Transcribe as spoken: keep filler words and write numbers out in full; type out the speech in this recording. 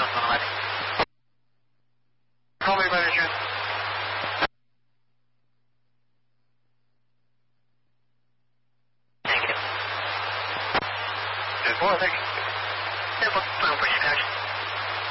on the left. Call me by the shoot. Negative. Good boy, thank you. Yeah, put on push action.